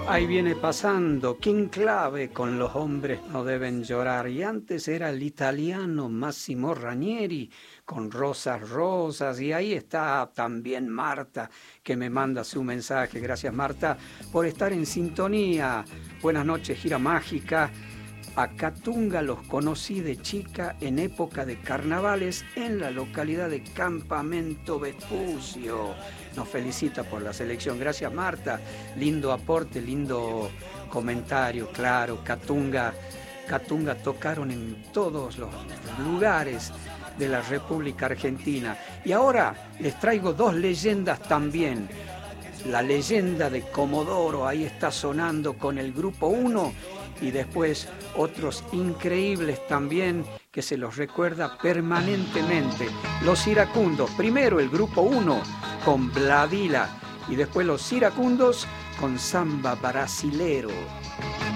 Ahí viene pasando King Clave con Los hombres no deben llorar. Y antes era el italiano Massimo Ranieri con Rosas Rosas. Y ahí está también Marta, que me manda su mensaje. Gracias, Marta, por estar en sintonía. Buenas noches, Gira Mágica. A Catunga los conocí de chica en época de carnavales en la localidad de Campamento Vespucio. Nos felicita por la selección. Gracias, Marta. Lindo aporte, lindo comentario, claro. Catunga tocaron en todos los lugares de la República Argentina. Y ahora les traigo dos leyendas también. La leyenda de Comodoro, ahí está sonando con el Grupo 1, y después otros increíbles también que se los recuerda permanentemente. Los Iracundos, primero el Grupo 1 con Bladila y después los Iracundos con Samba Brasilero.